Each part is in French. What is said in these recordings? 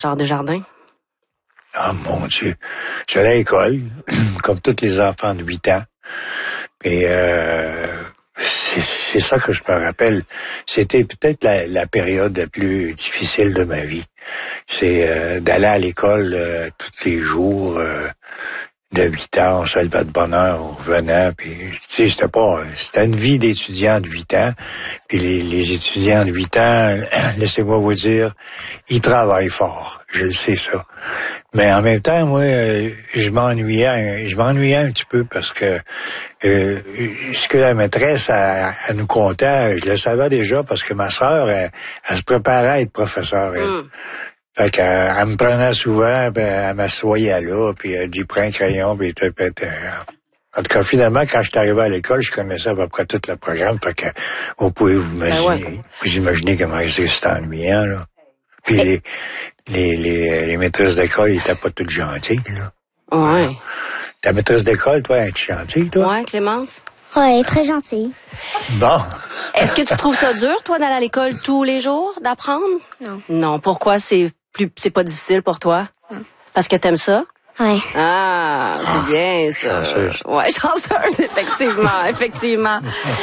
Genre Desjardins? Ah, mon Dieu. J'allais à l'école, comme tous les enfants de 8 ans. Et c'est ça que je me rappelle. C'était peut-être la période la plus difficile de ma vie. C'est d'aller à l'école tous les jours. De 8 ans, on se levait de bonne heure, on revenait, puis tu sais, c'était une vie d'étudiant de 8 ans, puis les étudiants de 8 ans, laissez-moi vous dire, ils travaillent fort, je le sais ça. Mais en même temps, moi, je m'ennuyais un petit peu parce que ce que la maîtresse elle nous contait, je le savais déjà parce que ma sœur, elle se préparait à être professeure. Fait qu'elle me prenait souvent, puis elle m'assoyait là, puis elle dit « prends un crayon », puis en tout cas, finalement, quand je suis arrivé à l'école, je connaissais à peu près tout le programme, fait que vous pouvez vous imaginer comment c'était ennuyant, là. Puis les maîtresses d'école, ils étaient pas toutes gentilles, là. Ouais. Ta maîtresse d'école, toi, es-tu gentille, toi? Ouais, Clémence? Oui, très gentille. Bon. Est-ce que tu trouves ça dur, toi, d'aller à l'école tous les jours, d'apprendre? Non. Non. Pourquoi c'est pas difficile pour toi? Non. Parce que t'aimes ça? Oui. Ah, c'est bien, ça. Chanceuse. Ouais, chanceuse, effectivement.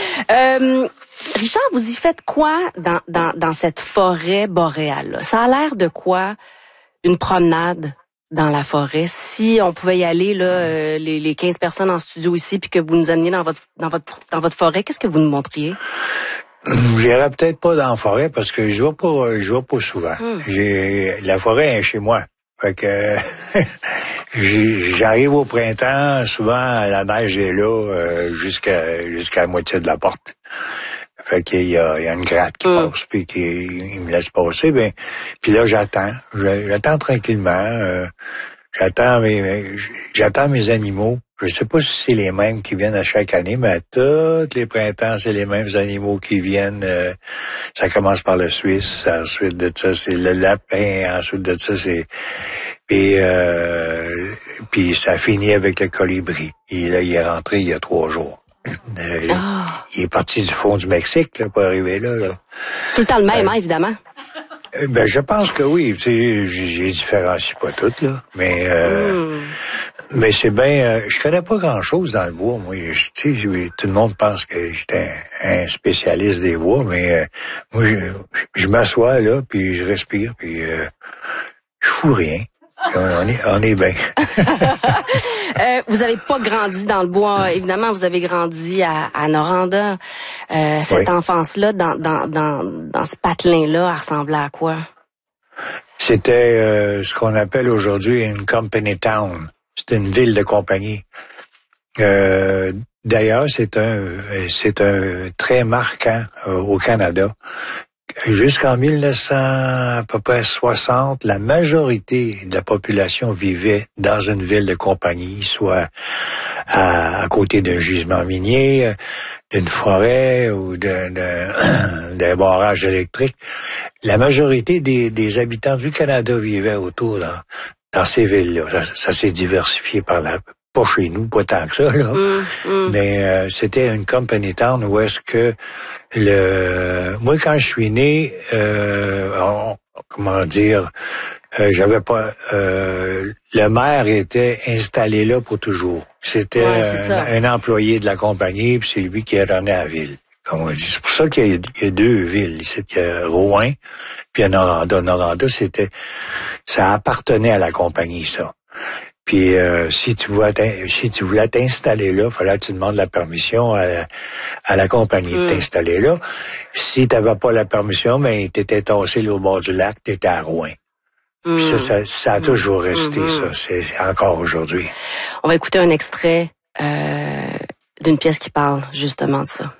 Richard, vous y faites quoi dans cette forêt boréale, là? Ça a l'air de quoi, une promenade dans la forêt? Si on pouvait y aller, là, les 15 personnes en studio ici, puis que vous nous ameniez dans votre forêt, qu'est-ce que vous nous montriez? J'irai peut-être pas dans la forêt parce que je vais pas souvent. La forêt est chez moi. Fait que j'arrive au printemps, souvent la neige est là jusqu'à la moitié de la porte. Fait qu'il y a une gratte qui passe puis il me laisse passer, puis là j'attends tranquillement, j'attends mes animaux. Je sais pas si c'est les mêmes qui viennent à chaque année, mais à tous les printemps, c'est les mêmes animaux qui viennent. Ça commence par le Suisse, ensuite de ça, c'est le lapin, ensuite de ça, c'est... Puis ça finit avec le colibri. Et là, il est rentré il y a 3 jours. Il est parti du fond du Mexique là, pour arriver là. Tout le temps le même, évidemment. Je pense que oui. Tu sais, j'ai différencie pas toutes, là. Mais c'est bien... je connais pas grand-chose dans le bois, moi. Tu sais, tout le monde pense que j'étais un spécialiste des bois, mais moi, je m'assois là, puis je respire, puis je fous rien. On est bien. Vous avez pas grandi dans le bois, évidemment, vous avez grandi à Noranda. Cette enfance-là, dans ce patelin-là, elle ressemblait à quoi? C'était ce qu'on appelle aujourd'hui une company town. C'était une ville de compagnie. D'ailleurs, c'est un trait marquant au Canada. Jusqu'en 1900, à peu près 60, la majorité de la population vivait dans une ville de compagnie, soit à côté d'un gisement minier, d'une forêt ou d'un barrage électrique. La majorité des habitants du Canada vivaient autour dans ces villes-là. Ça s'est diversifié par là. Pas chez nous, pas tant que ça, là. Mais c'était une company town où est-ce que moi, quand je suis né, j'avais pas... le maire était installé là pour toujours. C'était un employé de la compagnie, puis c'est lui qui est donné à la ville. Comme on dit. C'est pour ça qu'il y a 2 villes. Ici, il y a Rouen, puis il y a Noranda. Noranda, ça appartenait à la compagnie, ça. Puis si tu voulais t'installer là, fallait que tu demandes la permission à la compagnie de t'installer là. Si tu n'avais pas la permission, mais tu étais tassé là, au bord du lac, tu étais à Rouen. Puis ça a toujours resté, ça. C'est encore aujourd'hui. On va écouter un extrait d'une pièce qui parle justement de ça.